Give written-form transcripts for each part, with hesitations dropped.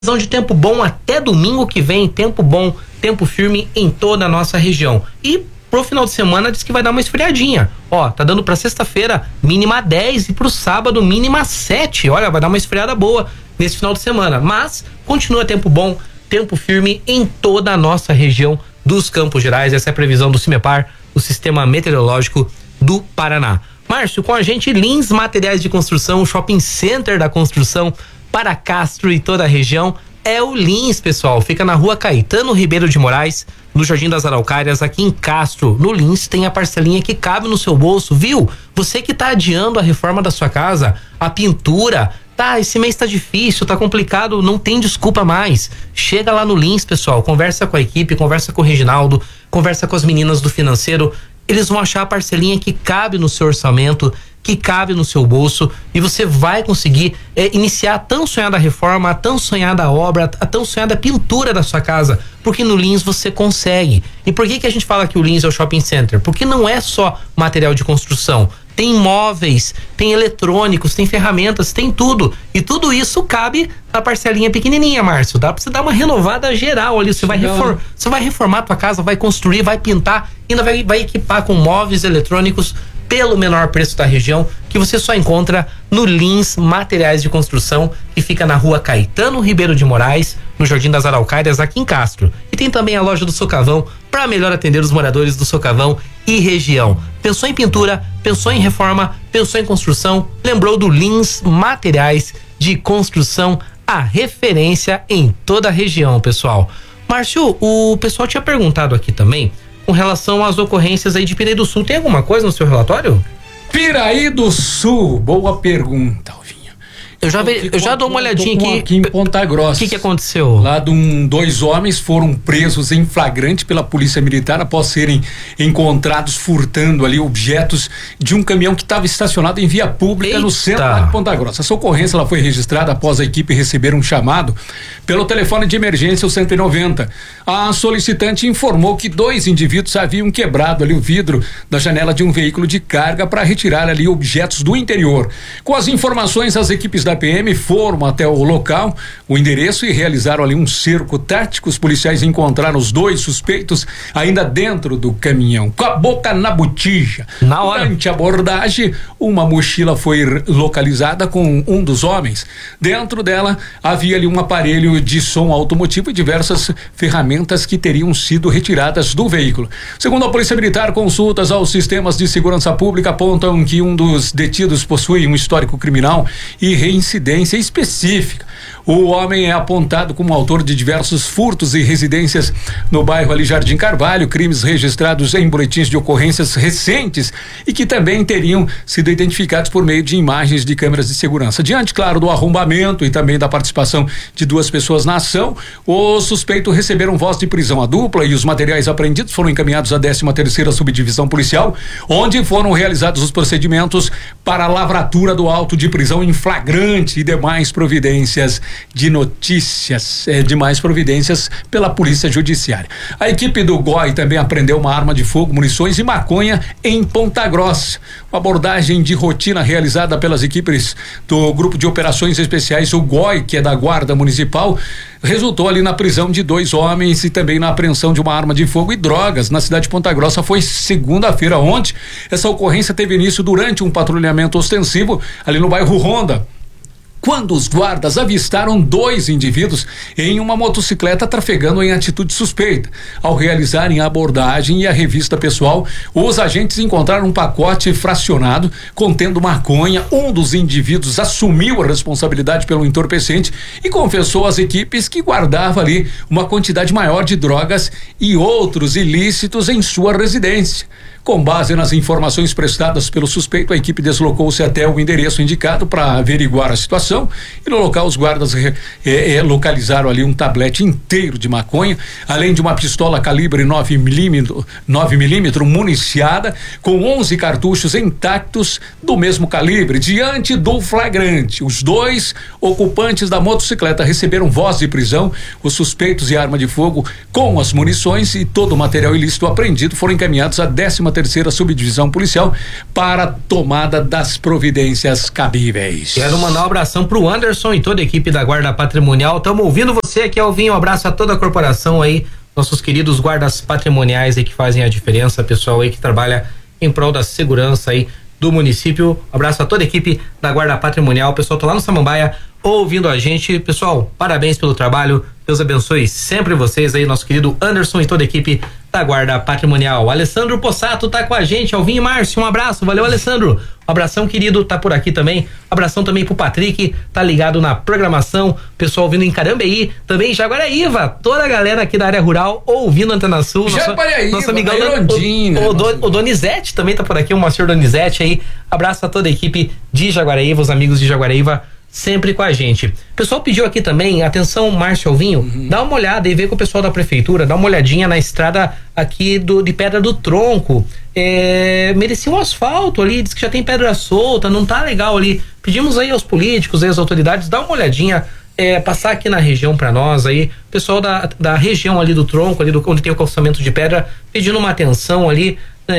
Previsão de tempo bom até domingo que vem, tempo bom, tempo firme em toda a nossa região. E pro final de semana diz que vai dar uma esfriadinha. Ó, tá dando pra sexta-feira mínima 10 e pro sábado mínima 7. Olha, vai dar uma esfriada boa nesse final de semana. Mas continua tempo bom, tempo firme em toda a nossa região dos Campos Gerais. Essa é a previsão do CIMEPAR, o Sistema Meteorológico do Paraná. Márcio, com a gente, Lins Materiais de Construção, o shopping center da construção para Castro e toda a região é o Lins, pessoal. Fica na rua Caetano Ribeiro de Moraes, no Jardim das Araucárias, aqui em Castro. No Lins tem a parcelinha que cabe no seu bolso, viu? Você que tá adiando a reforma da sua casa, a pintura, tá, esse mês tá difícil, tá complicado, não tem desculpa mais. Chega lá no Lins, pessoal, conversa com a equipe, conversa com o Reginaldo, conversa com as meninas do financeiro. Eles vão achar a parcelinha que cabe no seu orçamento, que cabe no seu bolso, e você vai conseguir iniciar a tão sonhada reforma, a tão sonhada obra, a tão sonhada pintura da sua casa, porque no Lins você consegue. E por que a gente fala que o Lins é o shopping center? Porque não é só material de construção, tem móveis, tem eletrônicos, tem ferramentas, tem tudo, e tudo isso cabe na parcelinha pequenininha, Márcio. Dá pra você dar uma renovada geral ali, você vai reformar a tua casa, vai construir, vai pintar, ainda vai equipar com móveis eletrônicos pelo menor preço da região, que você só encontra no Lins Materiais de Construção, que fica na rua Caetano Ribeiro de Moraes, no Jardim das Araucárias, aqui em Castro. E tem também a loja do Socavão, para melhor atender os moradores do Socavão e região. Pensou em pintura, pensou em reforma, pensou em construção, lembrou do Lins Materiais de Construção, a referência em toda a região, pessoal. Márcio, o pessoal tinha perguntado aqui também com relação às ocorrências aí de Piraí do Sul. Tem alguma coisa no seu relatório? Piraí do Sul, boa pergunta, Alvinho. Eu já dou uma olhadinha aqui em Ponta Grossa. O que aconteceu? Lá dois homens foram presos em flagrante pela Polícia Militar após serem encontrados furtando ali objetos de um caminhão que estava estacionado em via pública. Eita. No centro de Ponta Grossa. Essa ocorrência ela foi registrada após a equipe receber um chamado pelo telefone de emergência, o 190. A solicitante informou que 2 indivíduos haviam quebrado ali o vidro da janela de um veículo de carga para retirar ali objetos do interior. Com as informações, as equipes da PM foram até o local, o endereço, e realizaram ali um cerco tático. Os policiais encontraram os 2 suspeitos ainda dentro do caminhão, com a boca na botija. Na hora. Durante a abordagem, uma mochila foi localizada com um dos homens. Dentro dela havia ali um aparelho de som automotivo e diversas ferramentas que teriam sido retiradas do veículo. Segundo a Polícia Militar, consultas aos sistemas de segurança pública apontam que um dos detidos possui um histórico criminal e reincidência específica. O homem é apontado como autor de diversos furtos e residências no bairro ali Jardim Carvalho, crimes registrados em boletins de ocorrências recentes e que também teriam sido identificados por meio de imagens de câmeras de segurança. Diante, claro, do arrombamento e também da participação de 2 pessoas na ação, os suspeitos receberam voz de prisão. A dupla e os materiais apreendidos foram encaminhados à 13ª Subdivisão Policial, onde foram realizados os procedimentos para a lavratura do auto de prisão em flagrante e demais providências pela Polícia Judiciária. A equipe do GOI também apreendeu uma arma de fogo, munições e maconha em Ponta Grossa. Uma abordagem de rotina realizada pelas equipes do Grupo de Operações Especiais, o GOI, que é da Guarda Municipal, resultou ali na prisão de 2 homens e também na apreensão de uma arma de fogo e drogas na cidade de Ponta Grossa. Foi segunda-feira ontem. Essa ocorrência teve início durante um patrulhamento ostensivo ali no bairro Ronda, quando os guardas avistaram 2 indivíduos em uma motocicleta trafegando em atitude suspeita. Ao realizarem a abordagem e a revista pessoal, os agentes encontraram um pacote fracionado contendo maconha. Um dos indivíduos assumiu a responsabilidade pelo entorpecente e confessou às equipes que guardava ali uma quantidade maior de drogas e outros ilícitos em sua residência. Com base nas informações prestadas pelo suspeito, a equipe deslocou-se até o endereço indicado para averiguar a situação, e no local os guardas localizaram ali um tablete inteiro de maconha, além de uma pistola calibre 9mm municiada, com 11 cartuchos intactos do mesmo calibre. Diante do flagrante, os 2 ocupantes da motocicleta receberam voz de prisão. Os suspeitos e arma de fogo com as munições e todo o material ilícito apreendido foram encaminhados à 13ª 13ª Subdivisão Policial para tomada das providências cabíveis. Quero mandar um abração pro Anderson e toda a equipe da Guarda Patrimonial. Estamos ouvindo você aqui, Alvinho. Um abraço a toda a corporação aí, nossos queridos guardas patrimoniais aí que fazem a diferença, pessoal aí que trabalha em prol da segurança aí do município. Um abraço a toda a equipe da Guarda Patrimonial. Pessoal, tô lá no Samambaia ouvindo a gente. Pessoal, parabéns pelo trabalho. Deus abençoe sempre vocês aí, nosso querido Anderson e toda a equipe da Guarda Patrimonial. Alessandro Possato tá com a gente, Alvinho e Márcio, um abraço, valeu Alessandro, um abração querido, tá por aqui também, abração também pro Patrick, tá ligado na programação, pessoal ouvindo em Carambeí, também Jaguaraíva, toda a galera aqui da área rural ouvindo Antena Sul, nosso amigão o Donizete também tá por aqui, o Moacir Donizete aí, abraço a toda a equipe de Jaguaraíva, os amigos de Jaguaraíva sempre com a gente. O pessoal pediu aqui também, atenção Márcio Alvinho, dá uma olhada e vê com o pessoal da prefeitura, dá uma olhadinha na estrada aqui de Pedra do Tronco, merecia um asfalto ali, diz que já tem pedra solta, não tá legal ali, pedimos aí aos políticos, aí às autoridades, dá uma olhadinha, passar aqui na região pra nós aí, pessoal da região ali do Tronco, ali onde tem o calçamento de pedra, pedindo uma atenção ali,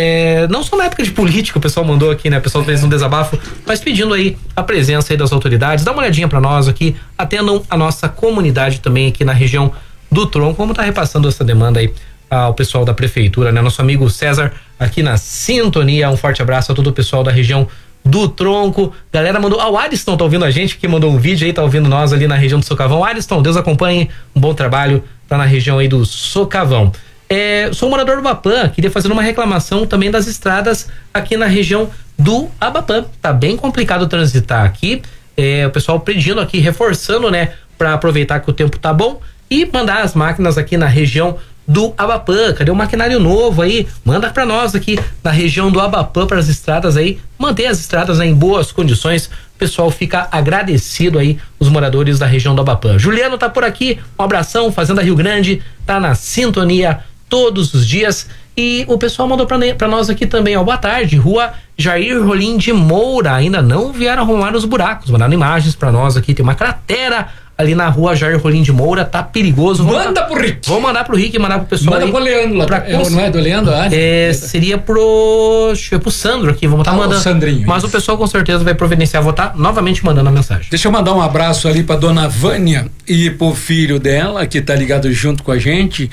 não só na época de política, o pessoal mandou aqui, né? O pessoal fez um desabafo, mas pedindo aí a presença aí das autoridades, dá uma olhadinha pra nós aqui, atendam a nossa comunidade também aqui na região do Tronco, vamos tá repassando essa demanda aí ao pessoal da prefeitura, né? Nosso amigo César aqui na sintonia, um forte abraço a todo o pessoal da região do Tronco, galera mandou, o Ariston tá ouvindo a gente, que mandou um vídeo aí, tá ouvindo nós ali na região do Socavão. Ariston, Deus acompanhe, um bom trabalho, tá na região aí do Socavão. Sou morador do Abapã, queria fazer uma reclamação também das estradas aqui na região do Abapã. Tá bem complicado transitar aqui. O pessoal pedindo aqui, reforçando, né, para aproveitar que o tempo tá bom e mandar as máquinas aqui na região do Abapã. Cadê o maquinário novo aí? Manda para nós aqui na região do Abapã, para as estradas aí, manter as estradas em boas condições. O pessoal fica agradecido aí, os moradores da região do Abapã. Juliano tá por aqui, um abração, Fazenda Rio Grande, tá na sintonia todos os dias. E o pessoal mandou pra nós aqui também, ó, boa tarde, Rua Jair Rolim de Moura, ainda não vieram arrumar os buracos, mandaram imagens pra nós aqui, tem uma cratera ali na Rua Jair Rolim de Moura, tá perigoso. Manda pro Rick. Vamos mandar pro Rick, mandar pro pessoal. Manda pro Leandro lá. Não é do Leandro? Seria pro Sandro aqui, vamos estar mandando. Sandrinho, mas isso. O pessoal com certeza vai providenciar, vou estar novamente mandando a mensagem. Deixa eu mandar um abraço ali pra dona Vânia e pro filho dela, que tá ligado junto com a gente.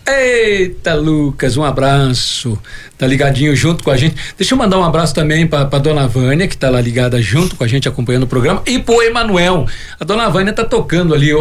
Eita, Lucas, um abraço. Tá ligadinho junto com a gente. Deixa eu mandar um abraço também pra dona Vânia, que tá lá ligada junto com a gente, acompanhando o programa, e pro Emanuel. A dona Vânia tá tocando ali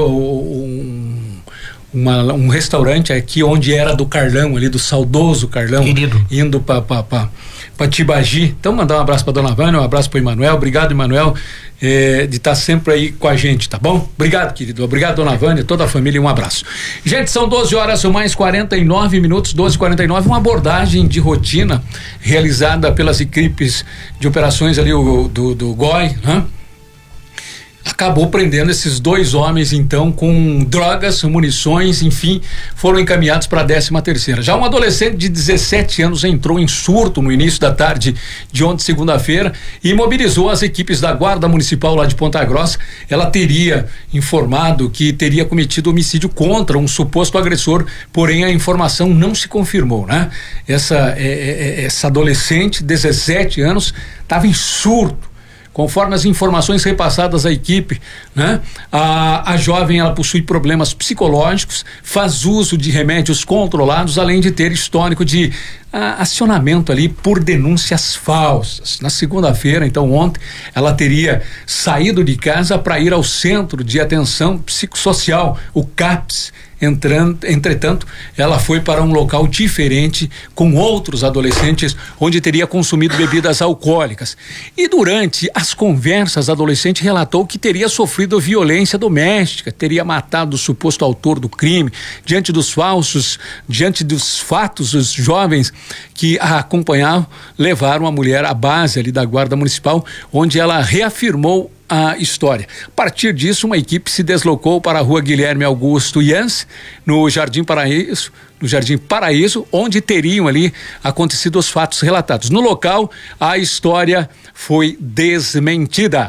um restaurante aqui onde era do Carlão, ali do saudoso Carlão, querido, indo pra Tibagi. Então mandar um abraço pra dona Vânia, um abraço pro Emanuel, obrigado Emanuel, de estar sempre aí com a gente, tá bom? Obrigado, querido, obrigado dona Vânia, toda a família, um abraço. Gente, são 12 horas ou mais 49 minutos, 12h49, uma abordagem de rotina realizada pelas equipes de operações ali do GOI, né? Acabou prendendo esses dois homens, então, com drogas, munições, enfim, foram encaminhados para a 13ª. Já um adolescente de 17 anos entrou em surto no início da tarde de ontem, segunda-feira, e mobilizou as equipes da Guarda Municipal lá de Ponta Grossa. Ela teria informado que teria cometido homicídio contra um suposto agressor, porém a informação não se confirmou, né? Essa adolescente, 17 anos, estava em surto. Conforme as informações repassadas à equipe, né? A jovem, ela possui problemas psicológicos, faz uso de remédios controlados, além de ter histórico de acionamento ali por denúncias falsas. Na segunda-feira, então ontem, ela teria saído de casa para ir ao Centro de Atenção Psicossocial, o CAPS. Entretanto, ela foi para um local diferente com outros adolescentes, onde teria consumido bebidas alcoólicas. E durante as conversas, a adolescente relatou que teria sofrido violência doméstica, teria matado o suposto autor do crime. Diante dos fatos, os jovens que a acompanhavam levaram a mulher à base ali da Guarda Municipal, onde ela reafirmou a história. A partir disso, uma equipe se deslocou para a Rua Guilherme Augusto Jans, no Jardim Paraíso, onde teriam ali acontecido os fatos relatados. No local, a história foi desmentida.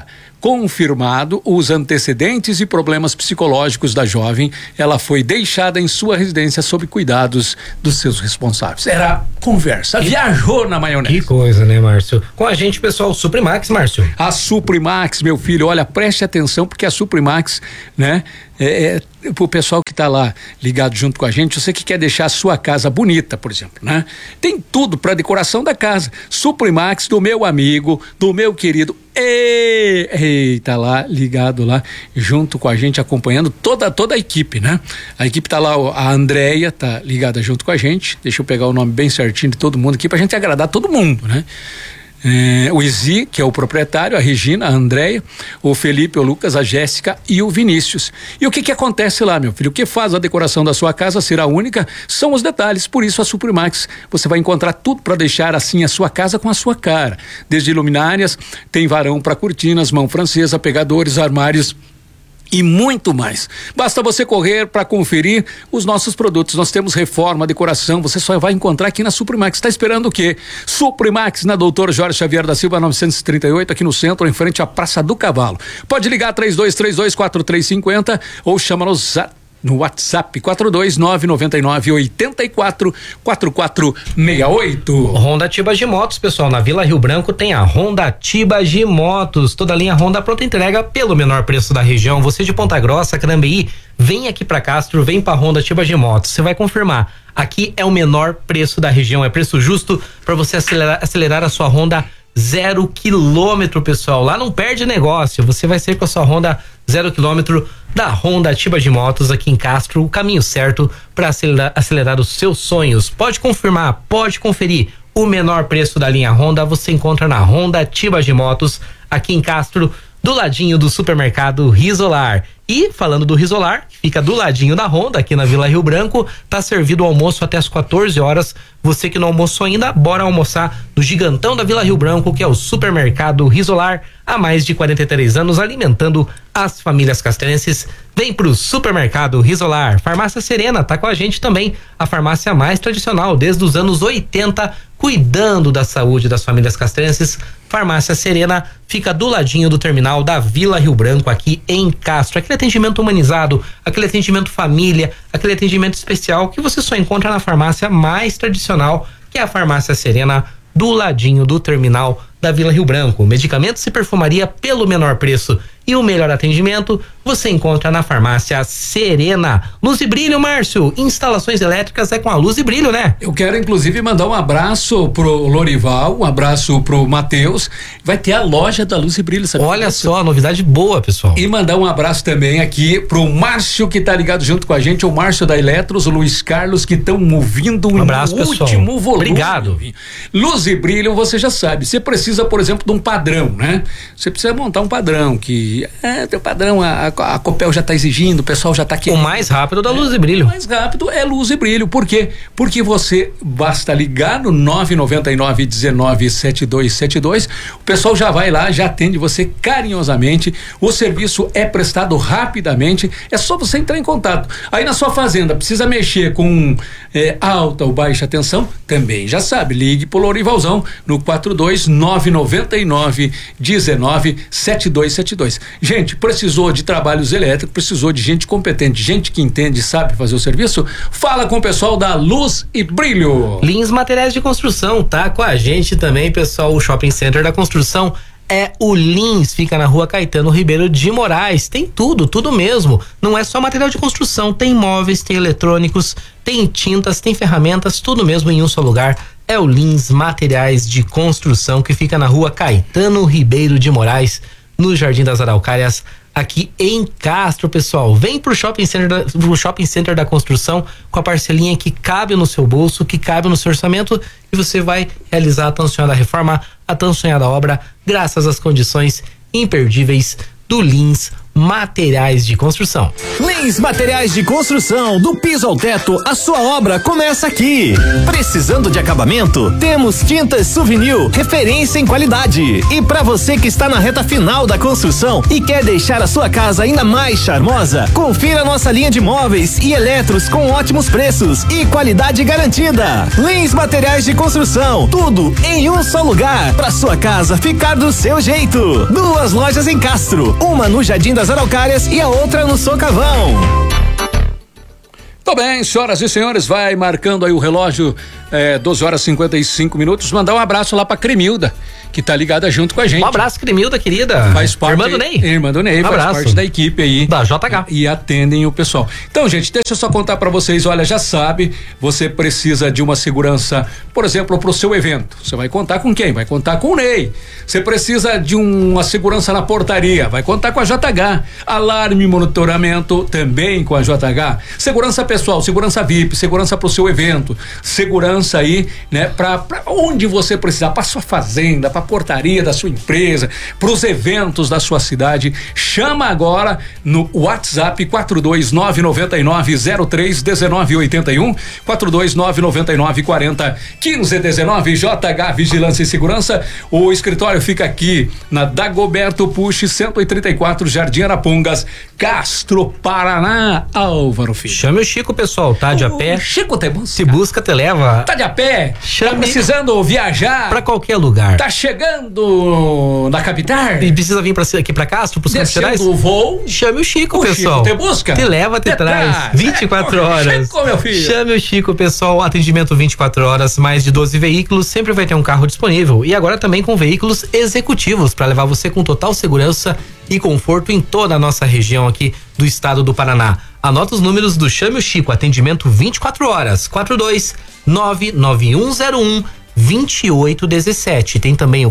Confirmado os antecedentes e problemas psicológicos da jovem, ela foi deixada em sua residência sob cuidados dos seus responsáveis. Era conversa, viajou na maionese. Que coisa, né, Márcio? Com a gente, pessoal, Suprimax, Márcio. A Suprimax, meu filho, olha, preste atenção, porque a Suprimax, né, pro pessoal que tá lá ligado junto com a gente, você que quer deixar a sua casa bonita, por exemplo, né? Tem tudo para decoração da casa. Suprimax, do meu amigo, do meu querido, tá lá, ligado lá, junto com a gente, acompanhando toda a equipe, né? A equipe tá lá, a Andréia tá ligada junto com a gente, deixa eu pegar o nome bem certinho de todo mundo aqui pra gente agradar todo mundo, né? O Izzy, que é o proprietário, a Regina, a Andréia, o Felipe, o Lucas, a Jéssica e o Vinícius. E o que acontece lá, meu filho? O que faz a decoração da sua casa ser a única são os detalhes. Por isso a Suprimax, você vai encontrar tudo para deixar assim a sua casa com a sua cara. Desde luminárias, tem varão para cortinas, mão francesa, pegadores, armários e muito mais. Basta você correr para conferir os nossos produtos. Nós temos reforma, decoração, você só vai encontrar aqui na Suprimax. Está esperando o quê? Suprimax, na Doutor Jorge Xavier da Silva 938, aqui no centro, em frente à Praça do Cavalo. Pode ligar 3232-4350 ou chama-nos no WhatsApp 42999844468. Honda Tibas de Motos, pessoal, na Vila Rio Branco tem a Honda Tibas de Motos, toda a linha Honda pronta entrega pelo menor preço da região. Você de Ponta Grossa, Carambeí, vem aqui pra Castro, vem pra Honda Tibas de Motos, você vai confirmar, aqui é o menor preço da região, é preço justo para você acelerar a sua Honda 0 km, pessoal. Lá não perde negócio, você vai ser com a sua Honda 0 km da Honda Tibas de Motos aqui em Castro, o caminho certo para acelerar os seus sonhos. Pode confirmar, pode conferir. O menor preço da linha Honda você encontra na Honda Tibas de Motos aqui em Castro, do ladinho do supermercado Risolar. E falando do Risolar, que fica do ladinho da Honda, aqui na Vila Rio Branco, tá servido o almoço até as 14 horas. Você que não almoçou ainda, bora almoçar no gigantão da Vila Rio Branco, que é o supermercado Risolar, há mais de 43 anos, alimentando as famílias castrenses. Vem pro supermercado Risolar. Farmácia Serena tá com a gente também, a farmácia mais tradicional desde os anos 80, cuidando da saúde das famílias castrenses. Farmácia Serena fica do ladinho do terminal da Vila Rio Branco, aqui em Castro. Aquele atendimento humanizado, aquele atendimento família, aquele atendimento especial que você só encontra na farmácia mais tradicional, que é a Farmácia Serena, do ladinho do terminal da Vila Rio Branco. Medicamentos e perfumaria pelo menor preço e o melhor atendimento você encontra na Farmácia Serena. Luz e Brilho, Márcio, instalações elétricas é com a Luz e Brilho, né? Eu quero inclusive mandar um abraço pro Lorival, um abraço pro Matheus. Vai ter a loja da Luz e Brilho, sabe? Olha só, novidade boa, pessoal. E mandar um abraço também aqui pro Márcio, que tá ligado junto com a gente, o Márcio da Eletros, o Luiz Carlos, que estão ouvindo um abraço, último volume. Obrigado. Luz e Brilho, você já sabe, você precisa, por exemplo, de um padrão, né? Você precisa montar um padrão que teu padrão, a Copel já está exigindo, o pessoal já está querendo. O mais rápido da Luz e Brilho. O mais rápido é Luz e Brilho. Por quê? Porque você basta ligar no 999-197272, o pessoal já vai lá, já atende você carinhosamente, o serviço é prestado rapidamente, é só você entrar em contato. Aí na sua fazenda precisa mexer com alta ou baixa tensão, também já sabe, ligue pro Lorivalzão no 42999197272. Gente, precisou de trabalhos elétricos, precisou de gente competente, gente que entende e sabe fazer o serviço, fala com o pessoal da Luz e Brilho. Lins Materiais de Construção, tá com a gente também, pessoal. O Shopping Center da Construção é o Lins, fica na Rua Caetano Ribeiro de Moraes. Tem tudo mesmo. Não é só material de construção, tem móveis, tem eletrônicos, tem tintas, tem ferramentas, tudo mesmo em um só lugar. É o Lins Materiais de Construção, que fica na Rua Caetano Ribeiro de Moraes, no Jardim das Araucárias, aqui em Castro, pessoal. Vem pro Shopping Center da Construção com a parcelinha que cabe no seu bolso, que cabe no seu orçamento, e você vai realizar a tão sonhada reforma, a tão sonhada obra, graças às condições imperdíveis do Lins Materiais de Construção. Lins Materiais de Construção, do piso ao teto, a sua obra começa aqui. Precisando de acabamento? Temos Tintas Souvenir, referência em qualidade. E para você que está na reta final da construção e quer deixar a sua casa ainda mais charmosa, confira nossa linha de móveis e eletros com ótimos preços e qualidade garantida. Lins Materiais de Construção, tudo em um só lugar, para sua casa ficar do seu jeito. 2 lojas em Castro, uma no Jardim das Araucárias e a outra no Socavão. Tô bem, senhoras e senhores, vai marcando aí o relógio, 12 horas e 55 minutos. Mandar um abraço lá pra Cremilda, que tá ligada junto com a gente. Um abraço, Cremilda, querida. Faz parte. Irmã do Ney. Irmã do Ney, faz parte da equipe aí. Da JH. E atendem o pessoal. Então, gente, deixa eu só contar pra vocês, olha, já sabe, você precisa de uma segurança, por exemplo, pro seu evento. Você vai contar com quem? Vai contar com o Ney. Você precisa de uma segurança na portaria, vai contar com a JH. Alarme e monitoramento também com a JH. Segurança pessoal, segurança VIP, segurança pro seu evento, segurança aí, né, pra onde você precisar, pra sua fazenda, pra portaria da sua empresa, pros eventos da sua cidade. Chama agora no WhatsApp 42999031981, 42999401519, JH Vigilância e Segurança. O escritório fica aqui na Dagoberto Pucci 134, Jardim Arapongas, Castro, Paraná. Álvaro Filho. Chame o Chico, pessoal, tá de a pé. Chico te busca. Se busca, te leva. Tá de a pé? Chame tá precisando viajar? Pra qualquer lugar. Tá chegando na capital? E precisa vir aqui pra Castro, pros Campos Gerais? o voo? Chame o Chico, pessoal. Chico te busca? Te leva, te traz. 24 horas. Chico, meu filho. Chame o Chico, pessoal. Atendimento 24 horas, mais de 12 veículos. Sempre vai ter um carro disponível. E agora também com veículos executivos para levar você com total segurança e conforto em toda a nossa região aqui do estado do Paraná. Anota os números do Chame o Chico, atendimento 24 horas, 42991012817. Tem também o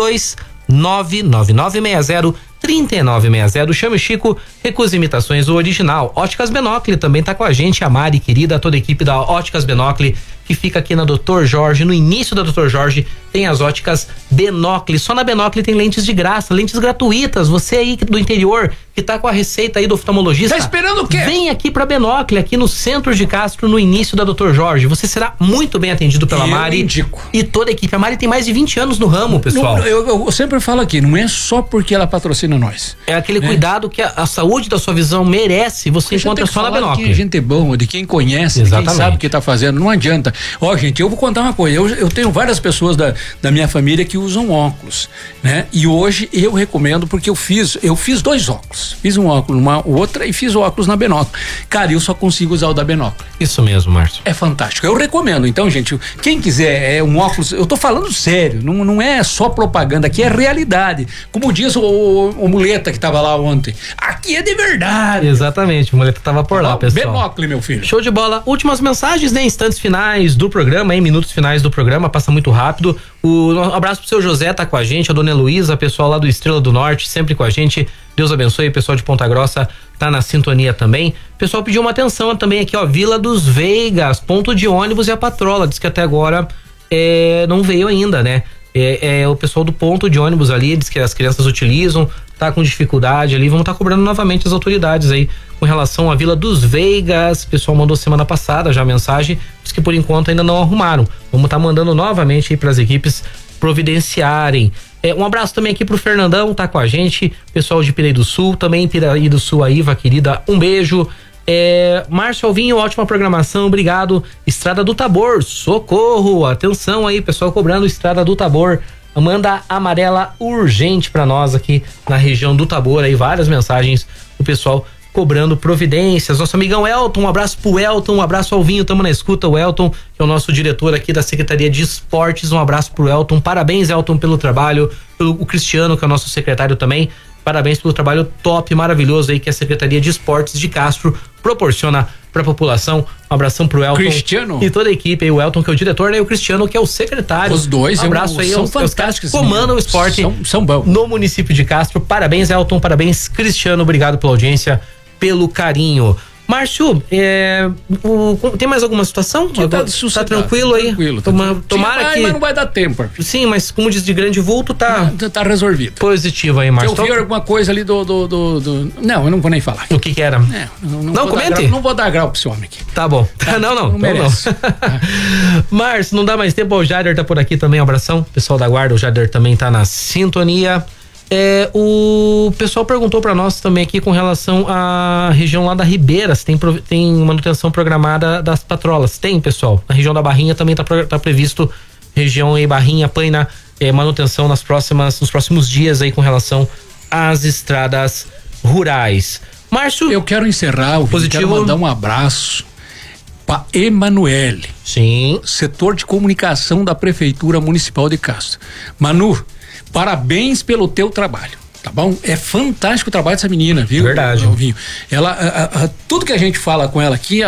42999603960. Chame o Chico, recusa imitações, o original. Óticas Benocli também tá com a gente, a Mari, querida, toda a equipe da Óticas Benocli, que fica aqui na Dr. Jorge, no início da Dr. Jorge, tem as óticas Benocli. Só na Benocli tem lentes de graça, lentes gratuitas. Você aí do interior, que tá com a receita aí do oftalmologista. Tá esperando o quê? Vem aqui pra Benocli, aqui no centro de Castro, no início da Dr. Jorge. Você será muito bem atendido pela Mari. Indico. E toda a equipe. A Mari tem mais de 20 anos no ramo, pessoal. Eu sempre falo aqui, não é só porque ela patrocina nós. É aquele cuidado que a saúde da sua visão merece, você encontra só na Benocli. De quem a gente é bom, de quem conhece, exatamente, de quem sabe o que tá fazendo, não adianta. Ó, gente, eu vou contar uma coisa, eu tenho várias pessoas da minha família que usam óculos, né? E hoje eu recomendo, porque eu fiz 2 óculos. Fiz um óculos numa outra e fiz o óculos na Benocli. Cara, eu só consigo usar o da Benocli. Isso mesmo, Márcio. É fantástico, eu recomendo. Então, gente, quem quiser um óculos, eu tô falando sério, não é só propaganda, aqui é realidade. Como diz o Muleta que tava lá ontem, aqui é de verdade. Exatamente, o Muleta tava por lá, pessoal. Benocli, meu filho. Show de bola. Últimas mensagens, né? Instantes finais do programa, hein? Minutos finais do programa, passa muito rápido. Um abraço pro seu José, tá com a gente, a dona Heloísa, pessoal lá do Estrela do Norte, sempre com a gente. Deus abençoe, pessoal de Ponta Grossa tá na sintonia também. Pessoal pediu uma atenção também aqui, ó, Vila dos Veigas, ponto de ônibus e a patrola, diz que até agora não veio ainda, né? O pessoal do ponto de ônibus ali, diz que as crianças utilizam, tá com dificuldade ali, vamos estar cobrando novamente as autoridades aí com relação à Vila dos Veigas. O pessoal mandou semana passada já a mensagem, diz que por enquanto ainda não arrumaram. Vamos estar mandando novamente aí para as equipes providenciarem. Um abraço também aqui pro Fernandão, tá com a gente, pessoal de Piraí do Sul, também Piraí do Sul, a Iva, querida, um beijo. Márcio Alvinho, ótima programação, obrigado. Estrada do Tabor, socorro, atenção aí, pessoal cobrando Estrada do Tabor. Manda amarela urgente pra nós aqui na região do Tabor, aí várias mensagens, o pessoal cobrando providências. Nosso amigão Elton, um abraço pro Elton, um abraço ao Vinho, tamo na escuta, o Elton, que é o nosso diretor aqui da Secretaria de Esportes, um abraço pro Elton, parabéns, Elton, pelo trabalho, o Cristiano, que é o nosso secretário também, parabéns pelo trabalho top, maravilhoso aí que a Secretaria de Esportes de Castro proporciona pra população. Um abração pro Elton Cristiano e toda a equipe aí, o Elton que é o diretor, né, e o Cristiano que é o secretário. Os dois, um abraço aí são aos fantásticos, comandam o esporte são bons no município de Castro. Parabéns, Elton, parabéns, Cristiano, obrigado pela audiência, pelo carinho. Márcio, tem mais alguma situação? Tá tranquilo aí? Tranquilo. Tomara que... Mas não vai dar tempo. Sim, mas como diz de grande vulto, tá resolvido. Positivo aí, Márcio. Eu vi alguma coisa ali do... Não, eu não vou nem falar. O que era? Não comente. Não vou dar grau pro seu homem aqui. Tá bom. Não merece. Márcio, não dá mais tempo. O Jader tá por aqui também, um abração. Pessoal da guarda, o Jader também tá na sintonia. O pessoal perguntou pra nós também aqui com relação à região lá da Ribeira, se tem manutenção programada das patrolas. Tem, pessoal. Na região da Barrinha também tá previsto região aí, Barrinha, Plena, manutenção nos próximos dias aí com relação às estradas rurais. Márcio, eu quero encerrar, quero mandar um abraço para Emanuele. Sim. Setor de comunicação da Prefeitura Municipal de Castro. Manu, parabéns pelo teu trabalho, tá bom? É fantástico o trabalho dessa menina, viu? Verdade. Ela, tudo que a gente fala com ela aqui,